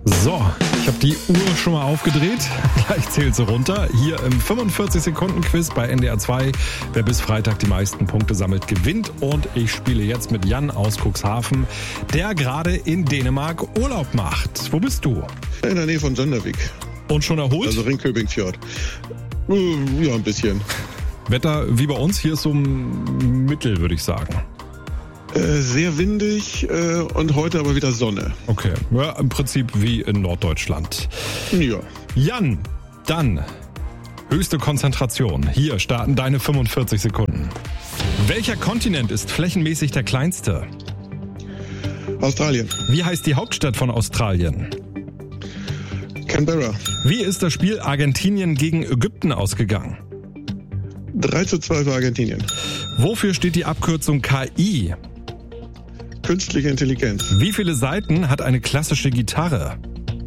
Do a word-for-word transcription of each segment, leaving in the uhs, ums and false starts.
So, ich habe die Uhr schon mal aufgedreht. Gleich zählt sie runter. Hier im fünfundvierzig-Sekunden-Quiz bei N D R zwei. Wer bis Freitag die meisten Punkte sammelt, gewinnt. Und ich spiele jetzt mit Jan aus Cuxhaven, der gerade in Dänemark Urlaub macht. Wo bist du? In der Nähe von Sondervik. Und schon erholt? Also Ringkøbing-Fjord. Ja, ein bisschen. Wetter wie bei uns, hier ist so ein Mittel, würde ich sagen. Äh, sehr windig äh, und heute aber wieder Sonne. Okay, ja, im Prinzip wie in Norddeutschland. Ja. Jan, dann höchste Konzentration. Hier starten deine fünfundvierzig Sekunden. Welcher Kontinent ist flächenmäßig der kleinste? Australien. Wie heißt die Hauptstadt von Australien? Canberra. Wie ist das Spiel Argentinien gegen Ägypten ausgegangen? drei zu zwei für Argentinien. Wofür steht die Abkürzung K I? Künstliche Intelligenz. Wie viele Saiten hat eine klassische Gitarre?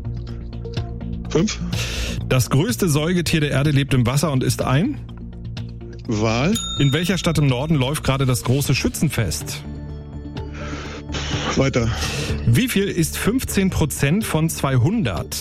Fünf. Das größte Säugetier der Erde lebt im Wasser und ist ein? Wal. In welcher Stadt im Norden läuft gerade das große Schützenfest? Weiter. Wie viel ist fünfzehn Prozent von zweihundert?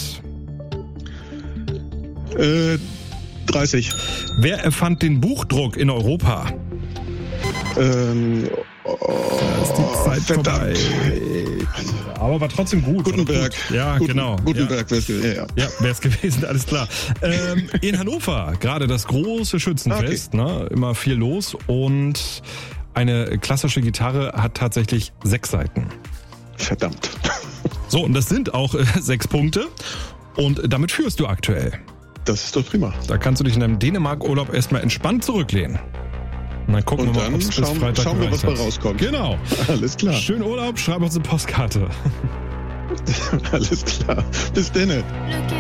Äh, dreißig. Wer erfand den Buchdruck in Europa? Ähm, oh, da ist die Zeit vorbei. Aber war trotzdem gut. Gutenberg. Gut. Ja, Guten, genau. Gutenberg ja. wär's gewesen. Ja, ja. Ja, wäre es gewesen, alles klar. Ähm, in Hannover, gerade das große Schützenfest, okay. ne? Immer viel los. Und eine klassische Gitarre hat tatsächlich sechs Saiten. Verdammt. So, und das sind auch äh, sechs Punkte. Und damit führst du aktuell. Das ist doch prima. Da kannst du dich in deinem Dänemark-Urlaub erstmal entspannt zurücklehnen. Und dann gucken Und wir mal, ob es bis schauen, Freitag schauen wir, was hat. da rauskommt. Genau. Alles klar. Schönen Urlaub, schreib uns eine Postkarte. Alles klar. Bis dann.